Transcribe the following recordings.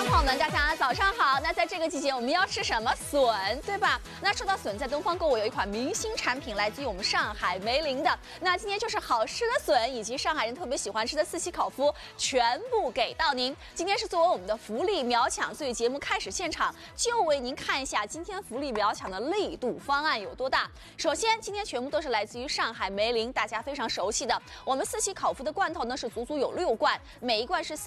朋友们，大家早上好。那在这个季节，我们要吃什么？笋，对吧？那说到笋，在东方购物有一款明星产品，来自于我们上海梅林的。那今天就是好吃的笋，以及上海人特别喜欢吃的四喜烤麸，全部给到您。今天是作为我们的福利秒抢，所以节目开始现场就为您看一下今天福利秒抢的力度方案有多大。首先，今天全部都是来自于上海梅林，大家非常熟悉的我们四喜烤麸的罐头呢，是足足有6罐，每一罐是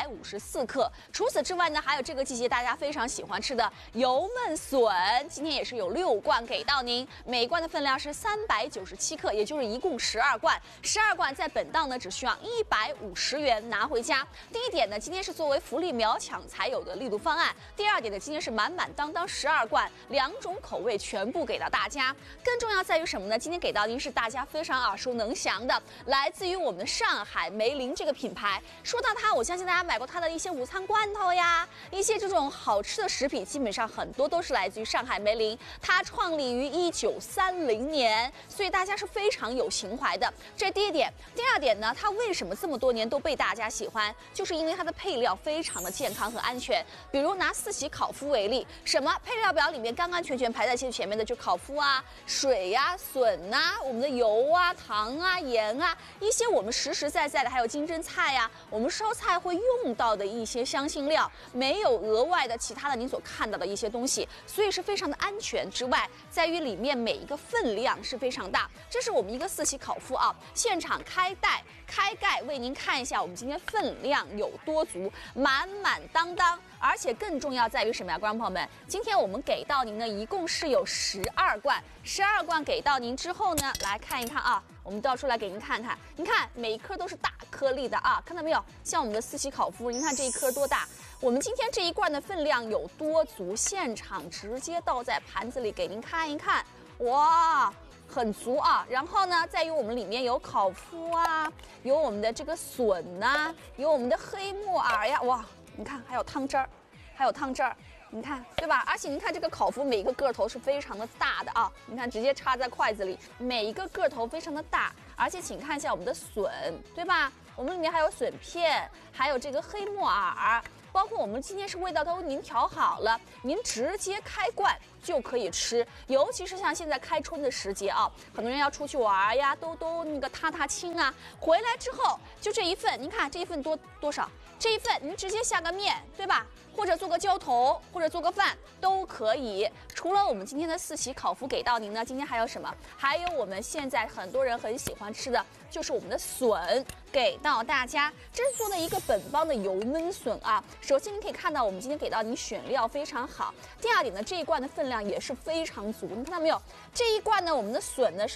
354克。除此之外呢，还有这个季节大家非常喜欢吃的油焖笋，今天也是有6罐给到您，每一罐的分量是397克，也就是一共12罐。12罐在本档呢只需要150元拿回家。第一点呢，今天是作为福利秒抢才有的力度方案。第二点呢，今天是满满当当12罐，2种口味全部给到大家。更重要在于什么呢？今天给到您是大家非常耳熟能详的，来自于我们的上海梅林这个品牌。说到它，我相信大家买过它的一些午餐罐头呀，一些这种好吃的食品，基本上很多都是来自于上海梅林。它创立于1930年，所以大家是非常有情怀的。这是第一点。第二点呢，它为什么这么多年都被大家喜欢？就是因为它的配料非常的健康和安全。比如拿四喜烤麸为例，什么配料表里面干干全全排在前面的就烤麸啊、水呀、笋啊、我们的油啊、糖啊、盐啊，一些我们实实在在的，还有金针菜呀，我们烧菜会用到的一些香辛料，没有额外的其他的您所看到的一些东西，所以是非常的安全。之外，在于里面每一个分量是非常大。这是我们一个四喜烤麸啊，现场开盖为您看一下我们今天分量有多足，满满当当。而且更重要在于什么呀，观众朋友们？今天我们给到您呢，一共是有12罐，12罐给到您之后呢，来看一看啊，我们倒出来给您看看，您看每一颗都是大颗粒的啊，看到没有？像我们的四喜烤麸，您看这一颗多大？我们今天这一罐的分量有多足？现场直接倒在盘子里给您看一看，哇！很足啊，然后呢，在于我们里面有烤麸啊，有我们的这个笋呐、有我们的黑木耳呀，哇，你看还有汤汁儿，你看对吧？而且您看这个烤麸每一个个头是非常的大的啊，你看直接插在筷子里，每一个个头非常的大，而且请看一下我们的笋，对吧？我们里面还有笋片，还有这个黑木耳。包括我们今天是味道都您调好了，您直接开罐就可以吃。尤其是像现在开春的时节啊，很多人要出去玩呀，都那个踏青啊，回来之后就这一份，您看这一份多少？这一份您直接下个面，对吧？或者做个浇头，或者做个饭都可以。除了我们今天的四喜烤麸给到您呢，今天还有什么？还有我们现在很多人很喜欢吃的，就是我们的笋给到大家。这是做的一个本帮的油焖笋啊。首先您可以看到，我们今天给到您选料非常好。第二点呢，这一罐的分量也是非常足，你看到没有？这一罐呢，我们的笋呢是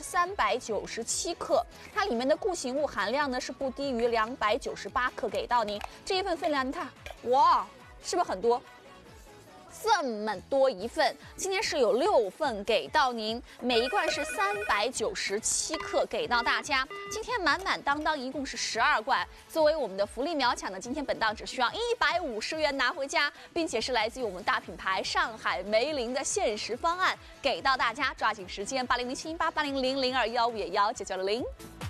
397克，它里面的固形物含量呢是不低于298克给到您。这一份分量，你看，哇！是不是很多？这么多一份，今天是有6份给到您，每一罐是397克给到大家。今天满满当当一共是12罐，作为我们的福利秒抢呢，今天本档只需要150元拿回家，并且是来自于我们大品牌上海梅林的限时方案给到大家，抓紧时间80071880000215也19900。